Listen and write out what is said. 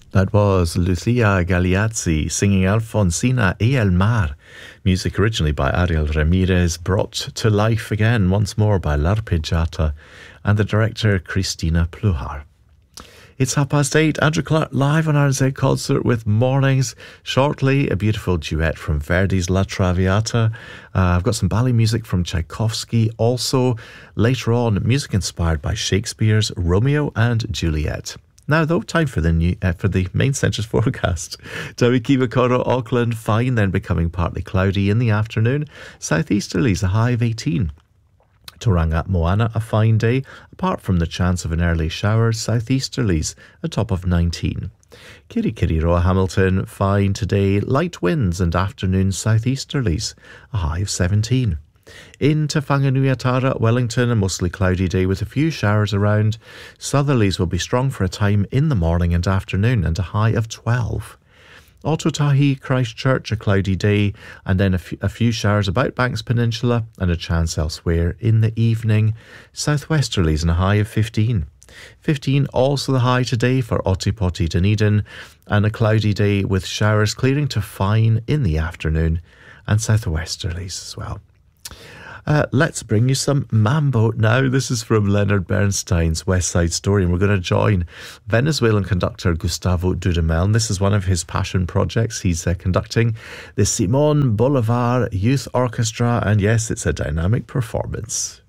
That was Lucia Galeazzi singing Alfonsina y el Mar. Music originally by Ariel Ramirez, brought to life again once more by L'Arpeggiata and the director Cristina Pluhar. It's 8:30. Andrew Clark live on RNZ Concert with Mornings. Shortly, a beautiful duet from Verdi's La Traviata. I've got some ballet music from Tchaikovsky. Also, later on, music inspired by Shakespeare's Romeo and Juliet. Now, though, time for the main centre's forecast. Tawikiwakoro, Auckland, fine, then becoming partly cloudy in the afternoon. Southeasterlies, a high of 18. Tauranga, Moana, a fine day, apart from the chance of an early shower. Southeasterlies, a top of 19. Kirikiriroa, Hamilton, fine today, light winds and afternoon southeasterlies, a high of 17. In Te Whanganuiatara, Wellington, a mostly cloudy day with a few showers around. Southerlies will be strong for a time in the morning and afternoon and a high of 12. Ōtautahi, Christchurch, a cloudy day and then a few showers about Banks Peninsula and a chance elsewhere in the evening. Southwesterlies and a high of 15. 15 also the high today for Otipoti, Dunedin, and a cloudy day with showers clearing to fine in the afternoon and southwesterlies as well. Let's bring you some mambo now. This is from Leonard Bernstein's West Side Story, and we're going to join Venezuelan conductor Gustavo Dudamel. And this is one of his passion projects. He's conducting the Simón Bolívar Youth Orchestra, and yes, it's a dynamic performance.